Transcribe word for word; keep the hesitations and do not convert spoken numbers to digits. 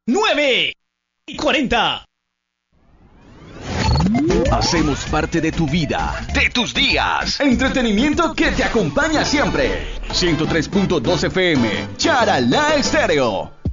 nueve y cuarenta. Hacemos parte de tu vida, de tus días. Entretenimiento que te acompaña siempre. ciento tres punto dos F M, Charalá Estéreo.